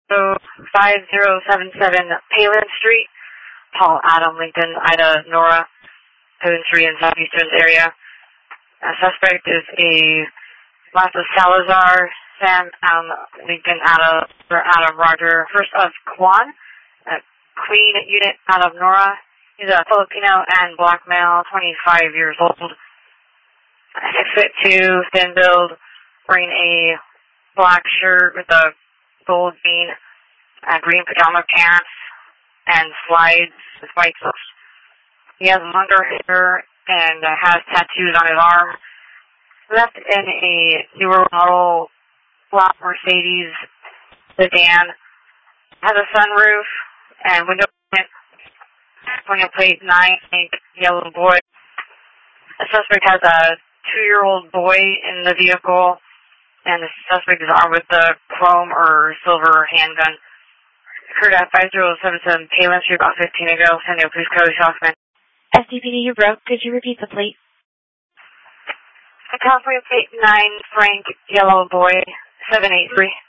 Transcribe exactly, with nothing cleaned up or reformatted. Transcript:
So five zero seven seven Palin Street, Paul, Adam, Lincoln, Ida, Nora, Palin Street in Southeastern area. A suspect is a Martha Salazar, Sam, Adam, Lincoln, Adam, Adam, Roger, first of Kwan, a Queen unit out of Nora. He's a Filipino and black male, twenty-five years old, six foot two, thin build, wearing a black shirt with a gold bean, uh, green pajama pants, and slides with white socks. He has longer hair and uh, has tattoos on his arm. Left in a newer model black Mercedes sedan. Has a sunroof and window tint. Pointing plate nine, pink, yellow boy. The suspect has a two-year-old boy in the vehicle, and the suspect is armed with a chrome or silver handgun. Occurred at five zero seven seven Palin Street about fifteen ago. San Diego Police Code, Shockman. S D P D, you broke. Could you repeat the plate? California plate nine, Frank, yellow boy, seven eight three.